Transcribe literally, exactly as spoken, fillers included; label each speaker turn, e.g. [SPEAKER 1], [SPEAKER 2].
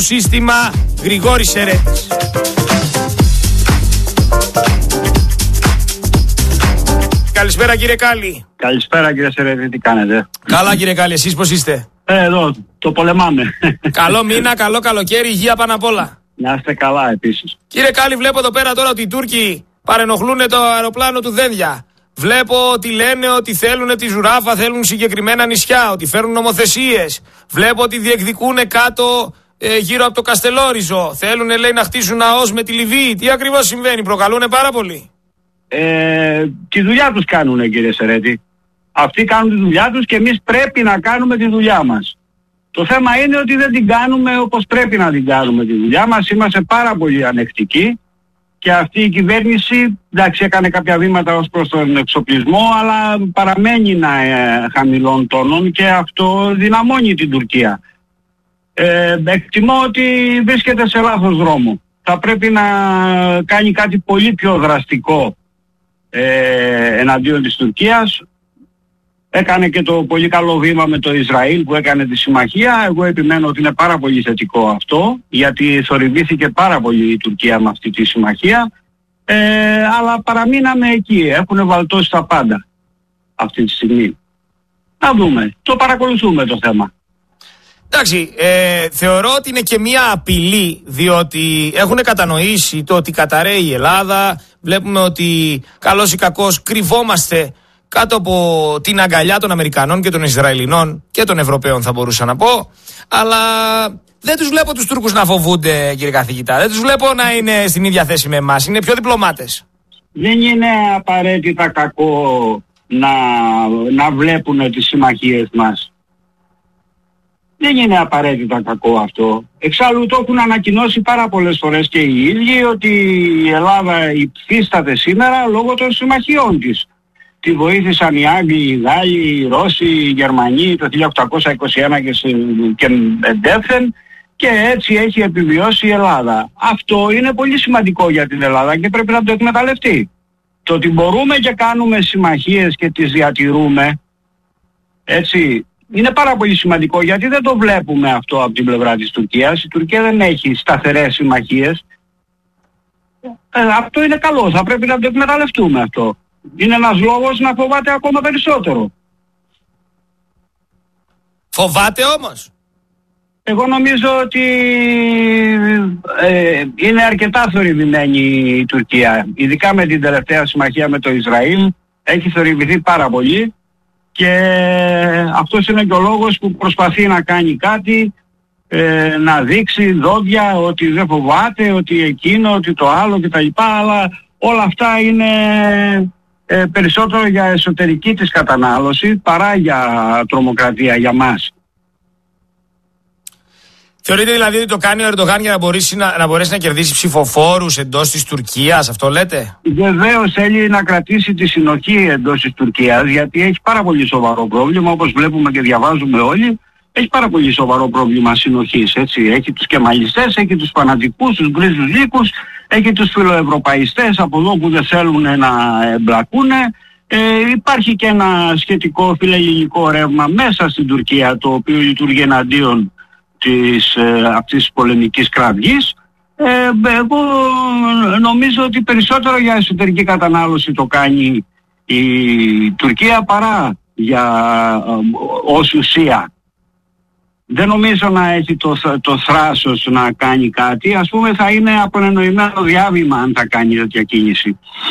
[SPEAKER 1] σύστημα Γρηγόρης Σερέτης. Καλησπέρα κύριε Κάλλη.
[SPEAKER 2] Καλησπέρα κύριε Σερέτη, τι κάνετε?
[SPEAKER 1] Καλά κύριε Κάλλη, εσείς πώς είστε?
[SPEAKER 2] Ε, εδώ, το πολεμάμε.
[SPEAKER 1] Καλό μήνα, καλό καλοκαίρι, υγεία πάνω απ' όλα.
[SPEAKER 2] Να είστε καλά επίσης.
[SPEAKER 1] Κύριε Κάλλη, βλέπω εδώ πέρα τώρα ότι οι Τούρκοι παρενοχλούν το αεροπλάνο του Δένδια. Βλέπω ότι λένε ότι θέλουν τη Ζουράφα, θέλουν συγκεκριμένα νησιά, ότι φέρουν νομοθεσίες. Βλέπω ότι διεκδικούν κάτω ε, γύρω από το Καστελόριζο. Θέλουν, λέει, να χτίσουν ναός με τη Λιβύη. Τι ακριβώς συμβαίνει, προκαλούν πάρα πολύ?
[SPEAKER 2] Ε, τη δουλειά τους κάνουνε κύριε Σερέτη. Αυτοί κάνουν τη δουλειά τους και εμείς πρέπει να κάνουμε τη δουλειά μας. Το θέμα είναι ότι δεν την κάνουμε όπως πρέπει να την κάνουμε τη δουλειά μας. Είμαστε πάρα πολύ ανεκτικοί και αυτή η κυβέρνηση, εντάξει, έκανε κάποια βήματα ως προς τον εξοπλισμό, αλλά παραμένει να ε, χαμηλών τόνων και αυτό δυναμώνει την Τουρκία. Ε, εκτιμώ ότι βρίσκεται σε λάθος δρόμο. Θα πρέπει να κάνει κάτι πολύ πιο δραστικό ε, εναντίον της Τουρκίας. Έκανε και το πολύ καλό βήμα με το Ισραήλ που έκανε τη συμμαχία. Εγώ επιμένω ότι είναι πάρα πολύ θετικό αυτό, γιατί θορυβήθηκε πάρα πολύ η Τουρκία με αυτή τη συμμαχία. Ε, αλλά παραμείναμε εκεί. Έχουν βαλτώσει τα πάντα αυτή τη στιγμή. Να δούμε. Το παρακολουθούμε το θέμα.
[SPEAKER 1] Εντάξει, ε, θεωρώ ότι είναι και μια απειλή, διότι έχουν κατανοήσει το ότι καταραίει η Ελλάδα. Βλέπουμε ότι καλώς ή κακώς κρυβόμαστε κάτω από την αγκαλιά των Αμερικανών και των Ισραηλινών και των Ευρωπαίων, θα μπορούσα να πω. Αλλά δεν τους βλέπω τους Τούρκους να φοβούνται, κύριε καθηγητά. Δεν τους βλέπω να είναι στην ίδια θέση με εμάς. Είναι πιο διπλωμάτες. Δεν
[SPEAKER 2] είναι απαραίτητα κακό να, να βλέπουν τις συμμαχίες μας. Δεν είναι απαραίτητα κακό αυτό. Εξάλλου το έχουν ανακοινώσει πάρα πολλές φορές και οι ίδιοι ότι η Ελλάδα υφίσταται σήμερα λόγω των συμμαχιών της. Τη βοήθησαν οι Άγγλοι, οι Γάλλοι, οι Ρώσοι, οι Γερμανοί το χίλια οκτακόσια είκοσι ένα και, και εντεύθεν και έτσι έχει επιβιώσει η Ελλάδα. Αυτό είναι πολύ σημαντικό για την Ελλάδα και πρέπει να το εκμεταλλευτεί. Το ότι μπορούμε και κάνουμε συμμαχίες και τις διατηρούμε, έτσι, είναι πάρα πολύ σημαντικό γιατί δεν το βλέπουμε αυτό από την πλευρά της Τουρκίας. Η Τουρκία δεν έχει σταθερές συμμαχίες. Ε, αυτό είναι καλό, θα πρέπει να το εκμεταλλευτούμε αυτό. Είναι ένας λόγος να φοβάται ακόμα περισσότερο.
[SPEAKER 1] Φοβάται όμως?
[SPEAKER 2] Εγώ νομίζω ότι ε, είναι αρκετά θορυβημένη η Τουρκία. Ειδικά με την τελευταία συμμαχία με το Ισραήλ έχει θορυβηθεί πάρα πολύ και αυτός είναι και ο λόγος που προσπαθεί να κάνει κάτι, ε, να δείξει δόντια ότι δεν φοβάται, ότι εκείνο, ότι το άλλο κτλ. Αλλά όλα αυτά είναι ε, περισσότερο για εσωτερική της κατανάλωση παρά για τρομοκρατία για μας.
[SPEAKER 1] Θεωρείτε δηλαδή ότι το κάνει ο Ερντογάν για να μπορέσει να, να, μπορέσει να κερδίσει ψηφοφόρους εντός της Τουρκίας, αυτό λέτε?
[SPEAKER 2] Βεβαίως θέλει να κρατήσει τη συνοχή εντός της Τουρκίας, γιατί έχει πάρα πολύ σοβαρό πρόβλημα, όπως βλέπουμε και διαβάζουμε όλοι, έχει πάρα πολύ σοβαρό πρόβλημα συνοχής, έτσι. Έχει τους κεμαλιστές, έχει τους φανατικούς, τους γκρίζους λύκους, έχει τους φιλοευρωπαϊστές από εδώ που δεν θέλουν να εμπλακούν. Ε, υπάρχει και ένα σχετικό φιλελληνικό ρεύμα μέσα στην Τουρκία, το οποίο λειτουργεί εναντίον της, ε, αυτής της πολεμικής κραυγής. Ε, εγώ νομίζω ότι περισσότερο για εσωτερική κατανάλωση το κάνει η Τουρκία παρά για ε, ως ουσία. Δεν νομίζω να έχει το, το θράσος να κάνει κάτι. Ας πούμε θα είναι από εννοημένο διάβημα αν θα κάνει τέτοια κίνηση.